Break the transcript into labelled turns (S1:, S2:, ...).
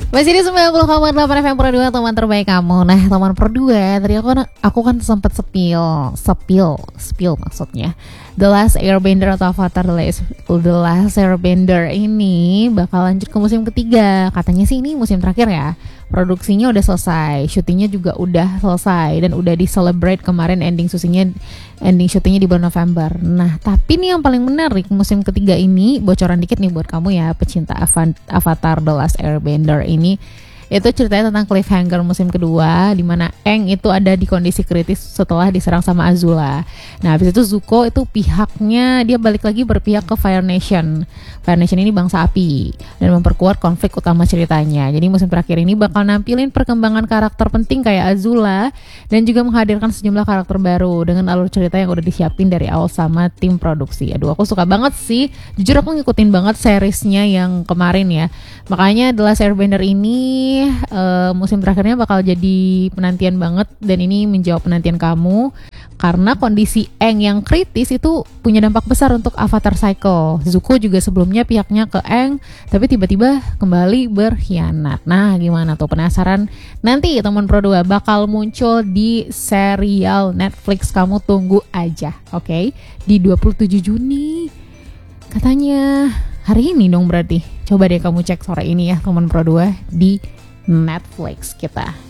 S1: Masih di 90,8 FM Pro 2, teman terbaik kamu. Nah, teman Pro 2, tadi aku kan sempat spill maksudnya. The Last Airbender atau Avatar The Last Airbender ini bakal lanjut ke musim ketiga. Katanya sih ini musim terakhir ya. Produksinya udah selesai, syutingnya juga udah selesai dan udah di-celebrate kemarin ending syutingnya di bulan November. Nah, tapi nih yang paling menarik musim ketiga ini, bocoran dikit nih buat kamu ya pecinta Avatar The Last Airbender ini. Itu ceritanya tentang cliffhanger musim kedua, di mana Aang itu ada di kondisi kritis setelah diserang sama Azula. Nah, habis itu Zuko itu pihaknya dia balik lagi berpihak ke Fire Nation. Fire Nation ini bangsa api dan memperkuat konflik utama ceritanya. Jadi musim terakhir ini bakal nampilin perkembangan karakter penting kayak Azula dan juga menghadirkan sejumlah karakter baru dengan alur cerita yang udah disiapin dari awal sama tim produksi. Aduh, aku suka banget sih. Jujur aku ngikutin banget seriesnya yang kemarin ya. Makanya The Last Airbender ini musim terakhirnya bakal jadi penantian banget, dan ini menjawab penantian kamu karena kondisi Aang yang kritis itu punya dampak besar untuk Avatar Cycle. Zuko juga sebelumnya pihaknya ke Aang, tapi tiba-tiba kembali berkhianat. Nah, gimana tuh, penasaran? Nanti teman Pro 2 bakal muncul di serial Netflix, kamu tunggu aja, oke? Di 27 Juni katanya, hari ini dong berarti. Coba deh kamu cek sore ini ya teman Pro 2 di Netflix kita.